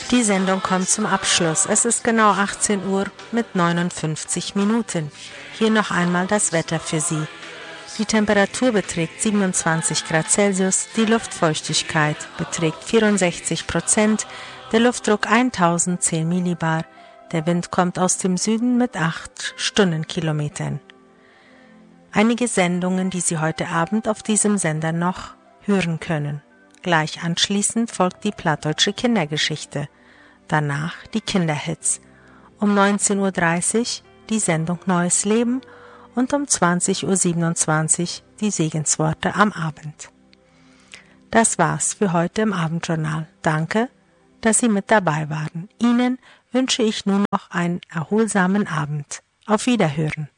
Die Sendung kommt zum Abschluss. Es ist genau 18 Uhr mit 59 Minuten. Hier noch einmal das Wetter für Sie. Die Temperatur beträgt 27 Grad Celsius, die Luftfeuchtigkeit beträgt 64%, der Luftdruck 1010 Millibar, der Wind kommt aus dem Süden mit 8 Stundenkilometern. Einige Sendungen, die Sie heute Abend auf diesem Sender noch hören können. Gleich anschließend folgt die Plattdeutsche Kindergeschichte, danach die Kinderhits. Um 19.30 Uhr die Sendung Neues Leben und um 20.27 Uhr die Segensworte am Abend. Das war's für heute im Abendjournal. Danke, dass Sie mit dabei waren. Ihnen wünsche ich nun noch einen erholsamen Abend. Auf Wiederhören.